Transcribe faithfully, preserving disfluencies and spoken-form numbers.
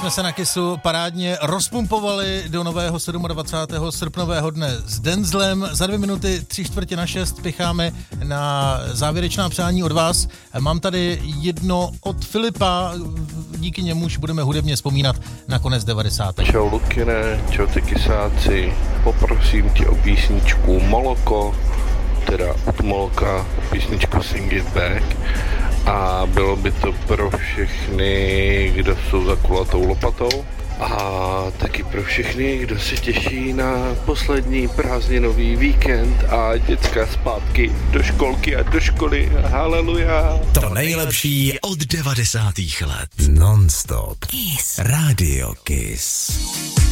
jsme se na Kissu parádně rozpumpovali do nového dvacátého sedmého srpnového dne s Denzlem. Za dvě minuty, tři čtvrtě na šest, picháme na závěrečná přání od vás. Mám tady jedno od Filipa, díky němuž budeme hudebně vzpomínat na konec devadesátých. Čau Lukine, čau ty kysáci, poprosím tě o písničku Moloko, teda od Moloka, písničku Sing It Back. A bylo by to pro všechny, kdo jsou za kulatou lopatou. A taky pro všechny, kdo se těší na poslední prázdninový víkend a dětská zpátky do školky a do školy. Haleluja. To nejlepší od devadesátých let. Non-stop. Kiss. Radio Kiss.